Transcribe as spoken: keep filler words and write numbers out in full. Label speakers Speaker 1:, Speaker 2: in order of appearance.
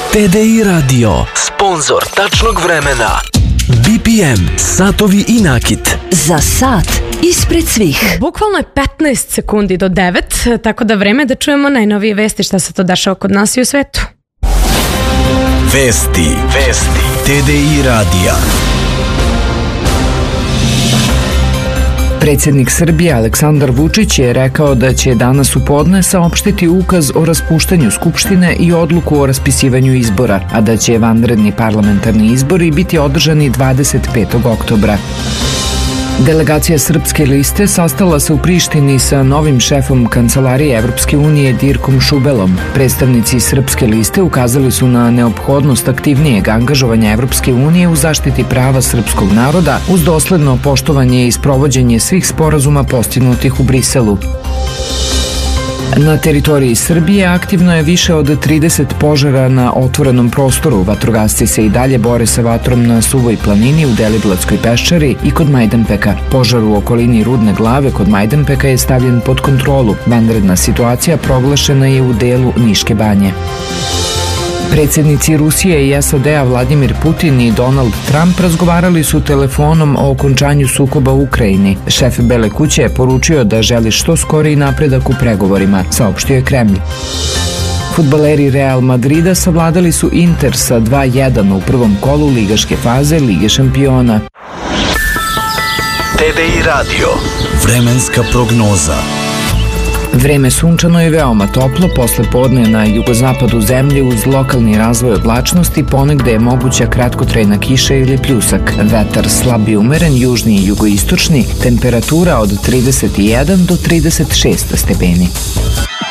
Speaker 1: T D I Radio, sponsor tačnog vremena. B P M, satovi i nakit.
Speaker 2: Za sat ispred svih.
Speaker 3: Bukvalno je petnaest sekundi do devet, tako da vreme da čujemo najnovije vesti šta se to dešava kod nas i u svetu.
Speaker 1: Vesti, vesti, T D I radija.
Speaker 4: Predsjednik Srbije Aleksandar Vučić je rekao da će danas u podne saopštiti ukaz o raspuštanju Skupštine i odluku o raspisivanju izbora, a da će vanredni parlamentarni izbori biti održani dvadeset petog oktobra. Delegacija Srpske liste sastala se u Prištini sa novim šefom Kancelarije Evropske unije Dirkom Šubelom. Predstavnici Srpske liste ukazali su na neophodnost aktivnijeg angažovanja Evropske unije u zaštiti prava srpskog naroda uz dosledno poštovanje i sprovođenje svih sporazuma postignutih u Briselu. Na teritoriji Srbije aktivno je više od trideset požara na otvorenom prostoru. Vatrogasci se i dalje bore sa vatrom na Suvoj planini u Deliblatskoj peščari i kod Majdanpeka. Požar u okolini Rudne glave kod Majdanpeka je stavljen pod kontrolu. Vanredna situacija proglašena je u delu Niške banje. Predsjednici Rusije i S A D-a Vladimir Putin i Donald Trump razgovarali su telefonom o okončanju sukoba u Ukrajini. Šef Bele kuće je poručio da želi što skoriji napredak u pregovorima, saopštio je Kremlj. Fudbaleri Real Madrida savladali su Inter sa dva jedan u prvom kolu ligaške faze Lige šampiona.
Speaker 1: T D I radio, vremenska prognoza.
Speaker 4: Vreme sunčano i veoma toplo, posle podne na jugozapadu zemlje uz lokalni razvoj oblačnosti ponegde je moguća kratkotrajna kiša ili pljusak. Vetar slab i umeren, južni i jugoistočni, temperatura od trideset jedan do trideset šest stepeni.